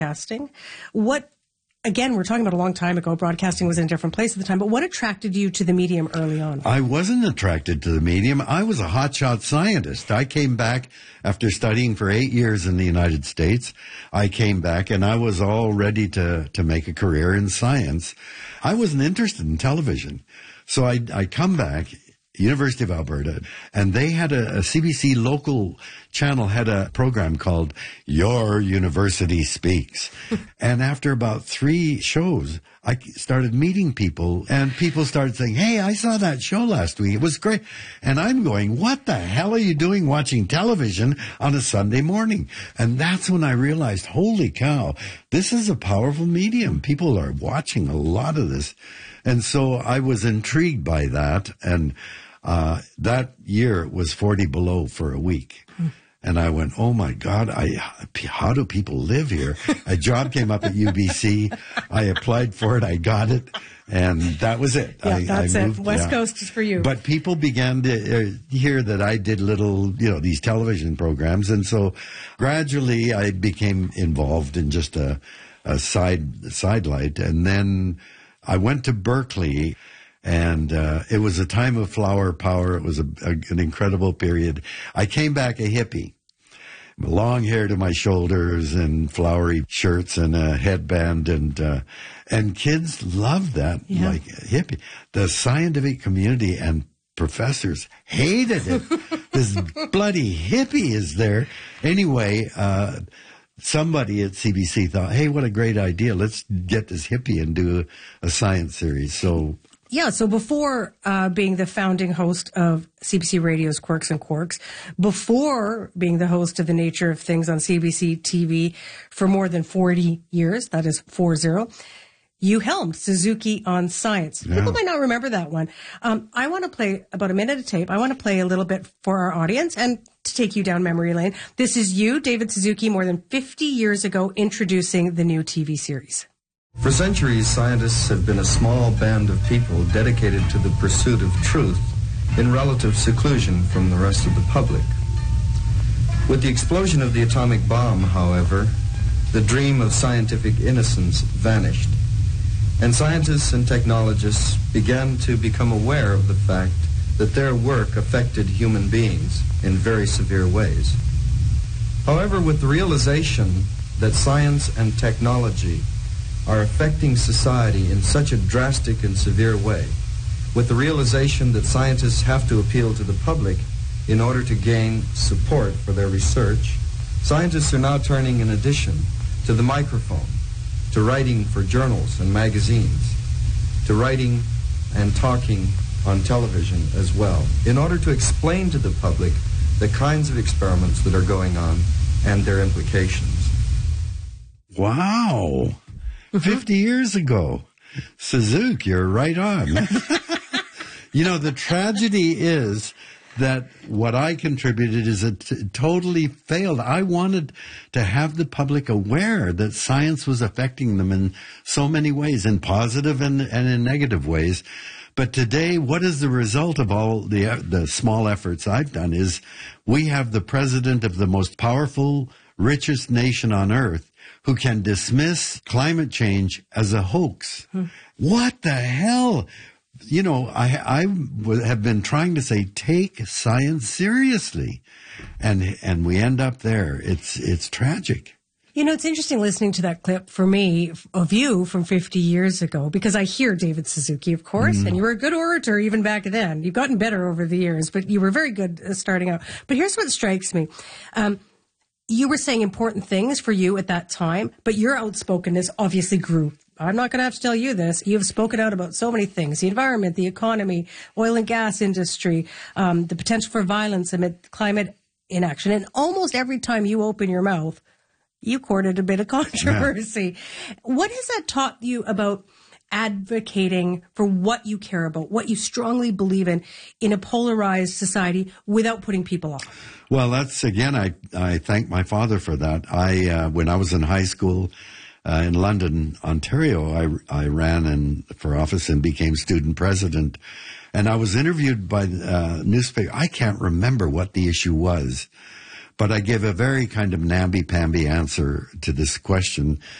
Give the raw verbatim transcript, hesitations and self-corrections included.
broadcasting. What, again, we're talking about a long time ago. Broadcasting was in a different place at the time. But what attracted you to the medium early on? I wasn't attracted to the medium. I was a hotshot scientist. I came back after studying for eight years in the United States. I came back and I was all ready to, to make a career in science. I wasn't interested in television. So I, I come back, University of Alberta, and they had a, a C B C local channel had a program called Your University Speaks. And after about three shows, I started meeting people, and people started saying, hey, I saw that show last week. It was great. And I'm going, what the hell are you doing watching television on a Sunday morning? And that's when I realized, holy cow, this is a powerful medium. People are watching a lot of this. And so I was intrigued by that. And uh, that year it was forty below for a week. Mm. And I went, oh, my God, I, how do people live here? A job came up at U B C. I applied for it. I got it. And that was it. Yeah, I, that's I moved, it. West yeah. Coast is for you. But people began to uh, hear that I did little, you know, these television programs. And so gradually I became involved in just a, a side sidelight. And then I went to Berkeley. And uh, it was a time of flower power. It was a, a, an incredible period. I came back a hippie, long hair to my shoulders and flowery shirts and a headband. And uh, and kids loved that, yeah. like hippie. The scientific community and professors hated it. This bloody hippie is there. Anyway, uh, somebody at C B C thought, hey, what a great idea. Let's get this hippie and do a, a science series. So... Yeah, so before uh, being the founding host of C B C Radio's Quirks and Quarks, before being the host of The Nature of Things on C B C T V for more than forty years, that is four zero, you helmed Suzuki on Science. Yeah. People might not remember that one. Um, I want to play about a minute of tape. I want to play a little bit for our audience and to take you down memory lane. This is you, David Suzuki, more than fifty years ago, introducing the new T V series. For centuries, scientists have been a small band of people dedicated to the pursuit of truth in relative seclusion from the rest of the public. With the explosion of the atomic bomb, however, the dream of scientific innocence vanished, and scientists and technologists began to become aware of the fact that their work affected human beings in very severe ways. However, with the realization that science and technology are affecting society in such a drastic and severe way, with the realization that scientists have to appeal to the public in order to gain support for their research, scientists are now turning in addition to the microphone, to writing for journals and magazines, to writing and talking on television as well, in order to explain to the public the kinds of experiments that are going on and their implications. Wow. fifty years ago. Suzuki, you're right on. You know, the tragedy is that what I contributed is it t- totally failed. I wanted to have the public aware that science was affecting them in so many ways, in positive and, and in negative ways. But today, what is the result of all the the small efforts I've done is we have the president of the most powerful, richest nation on earth who can dismiss climate change as a hoax. Hmm. What the hell? You know, I, I w- have been trying to say, take science seriously. And and we end up there. It's it's tragic. You know, it's interesting listening to that clip for me of you from fifty years ago, because I hear David Suzuki, of course, mm. and you were a good orator even back then. You've gotten better over the years, but you were very good starting out. But here's what strikes me. Um, You were saying important things for you at that time, but your outspokenness obviously grew. I'm not going to have to tell you this. You've spoken out about so many things: the environment, the economy, oil and gas industry, um, the potential for violence amid climate inaction. And almost every time you open your mouth, you courted a bit of controversy. Yeah. What has that taught you about advocating for what you care about, what you strongly believe in, in a polarized society without putting people off? Well, that's, again, I, I thank my father for that. I, uh, when I was in high school uh, in London, Ontario, I, I ran in, for office and became student president. And I was interviewed by a uh, newspaper. I can't remember what the issue was, But I give a very kind of namby-pamby answer to this question